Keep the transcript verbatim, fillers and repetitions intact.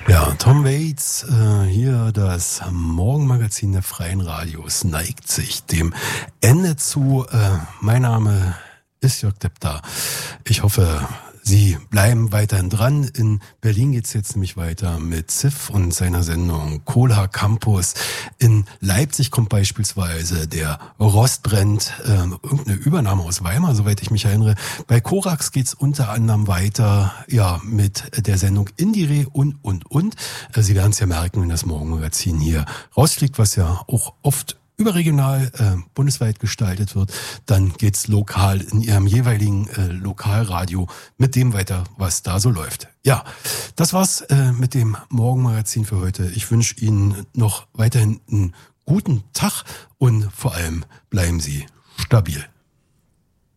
Ja, Tom Waits, äh, hier das Morgenmagazin der Freien Radios neigt sich dem Ende zu. Äh, mein Name ist Jörg Depter. Ich hoffe, Sie bleiben weiterhin dran. In Berlin geht's jetzt nämlich weiter mit Ziff und seiner Sendung Cola Campus. In Leipzig kommt beispielsweise der Rostbrennt, äh, irgendeine Übernahme aus Weimar, soweit ich mich erinnere. Bei Korax geht's unter anderem weiter, ja, mit der Sendung Indire und, und, und. Äh, Sie werden es ja merken, wenn das Morgenmagazin hier rausfliegt, was ja auch oft überregional, äh, bundesweit gestaltet wird, dann geht's lokal in Ihrem jeweiligen äh, Lokalradio mit dem weiter, was da so läuft. Ja, das war's äh, mit dem Morgenmagazin für heute. Ich wünsche Ihnen noch weiterhin einen guten Tag und vor allem bleiben Sie stabil.